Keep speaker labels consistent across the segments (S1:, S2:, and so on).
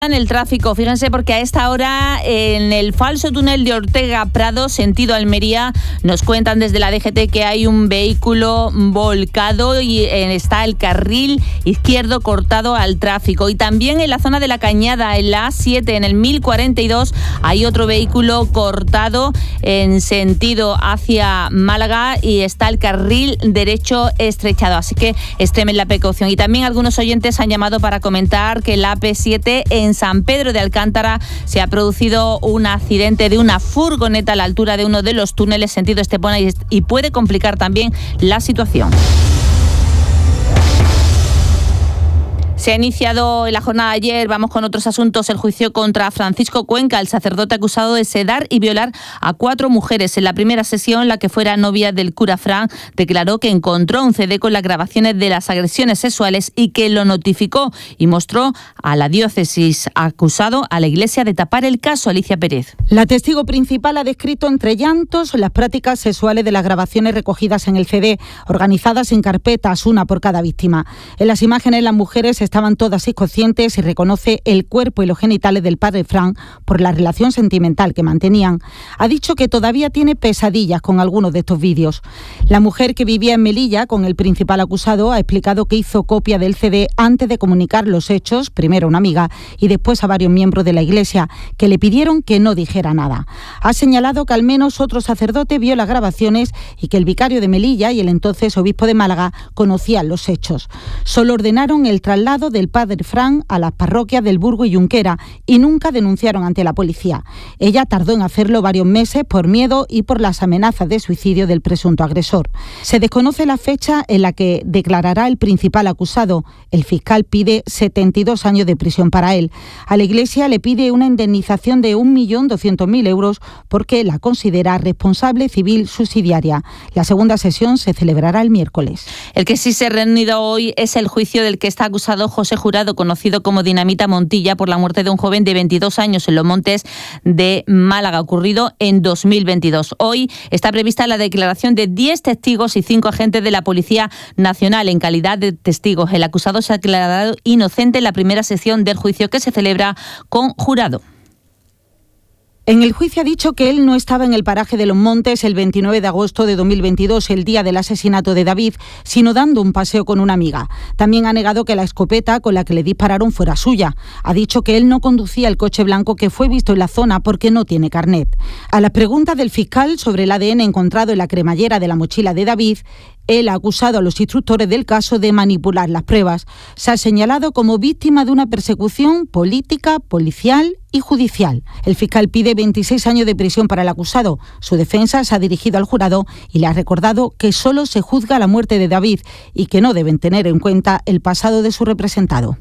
S1: En el tráfico, fíjense, porque a esta hora en el falso túnel de Ortega Prado, sentido Almería, nos cuentan desde la DGT que hay un vehículo volcado y está el carril izquierdo cortado al tráfico. Y también en la zona de la Cañada, en la A7, en el 1042, hay otro vehículo cortado en sentido hacia Málaga y está el carril derecho estrechado. Así que extremen la precaución. Y también algunos oyentes han llamado para comentar que la AP7 en San Pedro de Alcántara se ha producido un accidente de una furgoneta a la altura de uno de los túneles sentido Estepona y puede complicar también la situación. Se ha iniciado en la jornada de ayer, vamos con otros asuntos, el juicio contra Francisco Cuenca, el sacerdote acusado de sedar y violar a 4 mujeres. En la primera sesión, la que fuera novia del cura Fran declaró que encontró un CD con las grabaciones de las agresiones sexuales y que lo notificó y mostró a la diócesis acusado, a la Iglesia, de tapar el caso. Alicia Pérez.
S2: La testigo principal ha descrito entre llantos las prácticas sexuales de las grabaciones recogidas en el CD, organizadas en carpetas, una por cada víctima. En las imágenes, las mujeres estaban todas inconscientes y reconoce el cuerpo y los genitales del padre Fran por la relación sentimental que mantenían. Ha dicho que todavía tiene pesadillas con algunos de estos vídeos. La mujer que vivía en Melilla con el principal acusado ha explicado que hizo copia del CD antes de comunicar los hechos, primero a una amiga y después a varios miembros de la Iglesia, que le pidieron que no dijera nada. Ha señalado que al menos otro sacerdote vio las grabaciones y que el vicario de Melilla y el entonces obispo de Málaga conocían los hechos. Solo ordenaron el traslado del padre Fran a las parroquias del Burgo y Junquera y nunca denunciaron ante la policía. Ella tardó en hacerlo varios meses por miedo y por las amenazas de suicidio del presunto agresor. Se desconoce la fecha en la que declarará el principal acusado. El fiscal pide 72 años de prisión para él. A la Iglesia le pide una indemnización de 1.200.000 euros porque la considera responsable civil subsidiaria. La segunda sesión se celebrará el miércoles.
S1: El que sí se ha reunido hoy es el juicio del que está acusado José Jurado, conocido como Dinamita Montilla, por la muerte de un joven de 22 años en Los Montes de Málaga, ocurrido en 2022. Hoy está prevista la declaración de 10 testigos y 5 agentes de la Policía Nacional en calidad de testigos. El acusado se ha declarado inocente en la primera sesión del juicio que se celebra con Jurado.
S2: En el juicio ha dicho que él no estaba en el paraje de Los Montes el 29 de agosto de 2022, el día del asesinato de David, sino dando un paseo con una amiga. También ha negado que la escopeta con la que le dispararon fuera suya. Ha dicho que él no conducía el coche blanco que fue visto en la zona porque no tiene carnet. A las preguntas del fiscal sobre el ADN encontrado en la cremallera de la mochila de David, él ha acusado a los instructores del caso de manipular las pruebas. Se ha señalado como víctima de una persecución política, policial y judicial. El fiscal pide 26 años de prisión para el acusado. Su defensa se ha dirigido al jurado y le ha recordado que solo se juzga la muerte de David y que no deben tener en cuenta el pasado de su representado.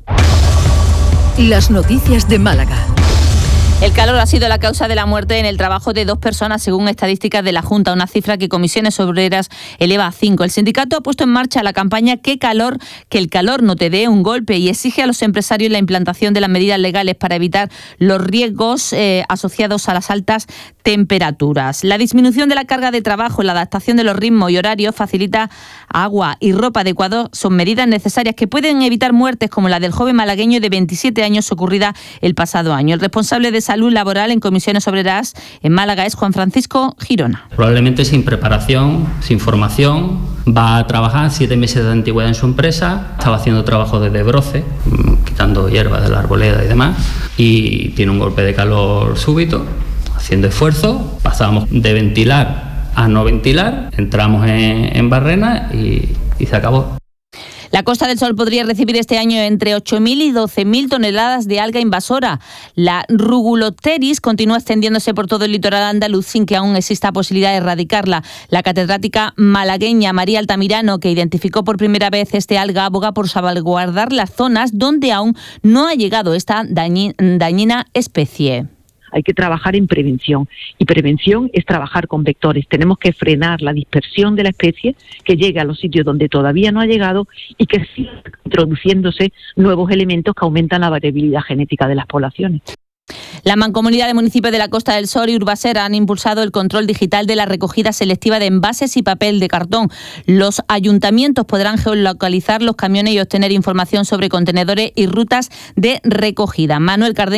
S3: Las noticias de Málaga.
S1: El calor ha sido la causa de la muerte en el trabajo de 2 personas, según estadísticas de la Junta, una cifra que Comisiones Obreras eleva a 5. El sindicato ha puesto en marcha la campaña que el calor no te dé un golpe y exige a los empresarios la implantación de las medidas legales para evitar los riesgos asociados a las altas temperaturas. La disminución de la carga de trabajo, la adaptación de los ritmos y horarios, facilita agua y ropa adecuados, son medidas necesarias que pueden evitar muertes como la del joven malagueño de 27 años ocurrida el pasado año. El responsable de salud laboral en Comisiones Obreras en Málaga es Juan Francisco Girona.
S4: Probablemente sin preparación, sin formación, va a trabajar 7 meses de antigüedad en su empresa, estaba haciendo trabajo de broce, quitando hierbas de la arboleda y demás, y tiene un golpe de calor súbito, haciendo esfuerzo, pasábamos de ventilar a no ventilar, entramos en barrena y se acabó.
S1: La Costa del Sol podría recibir este año entre 8.000 y 12.000 toneladas de alga invasora. La Rugulopteris continúa extendiéndose por todo el litoral andaluz sin que aún exista posibilidad de erradicarla. La catedrática malagueña María Altamirano, que identificó por primera vez este alga, aboga por salvaguardar las zonas donde aún no ha llegado esta dañina especie.
S5: Hay que trabajar en prevención y prevención es trabajar con vectores. Tenemos que frenar la dispersión de la especie que llegue a los sitios donde todavía no ha llegado y que sigan introduciéndose nuevos elementos que aumentan la variabilidad genética de las poblaciones.
S1: La Mancomunidad de Municipios de la Costa del Sol y Urbaser han impulsado el control digital de la recogida selectiva de envases y papel de cartón. Los ayuntamientos podrán geolocalizar los camiones y obtener información sobre contenedores y rutas de recogida. Manuel Cardeña